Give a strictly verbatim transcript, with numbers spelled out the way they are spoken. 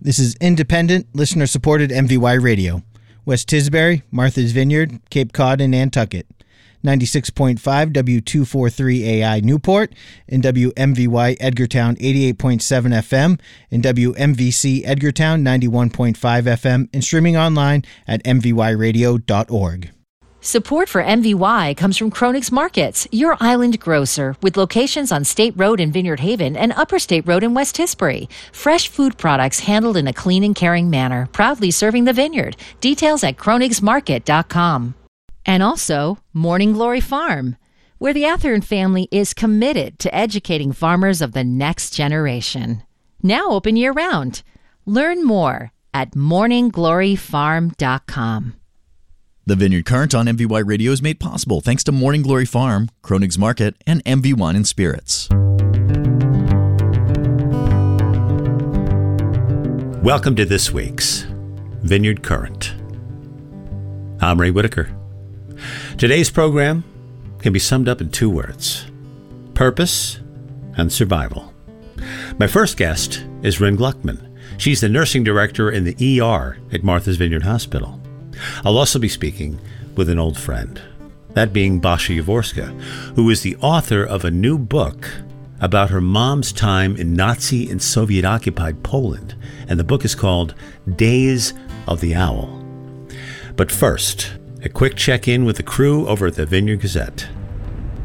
This is independent, listener-supported M V Y Radio. West Tisbury, Martha's Vineyard, Cape Cod, and Nantucket. ninety-six point five W two forty-three A I Newport, and W M V Y Edgartown eighty-eight point seven F M, and W M V C Edgartown ninety-one point five F M, and streaming online at m v y radio dot org. Support for M V Y comes from Kronig's Markets, your island grocer, with locations on State Road in Vineyard Haven and Upper State Road in West Tisbury. Fresh food products handled in a clean and caring manner, proudly serving the vineyard. Details at kronigs market dot com. And also, Morning Glory Farm, where the Athern family is committed to educating farmers of the next generation. Now open year-round. Learn more at morning glory farm dot com. The Vineyard Current on M V Y Radio is made possible thanks to Morning Glory Farm, Kronig's Market, and M V Wine and Spirits. Welcome to this week's Vineyard Current. I'm Ray Whitaker. Today's program can be summed up in two words: purpose and survival. My first guest is Ryn Gluckman. She's the nursing director in the E R at Martha's Vineyard Hospital. I'll also be speaking with an old friend, that being Basia Jaworska, who is the author of a new book about her mom's time in Nazi and Soviet-occupied Poland, and the book is called Days of the Owl. But first, a quick check-in with the crew over at the Vineyard Gazette.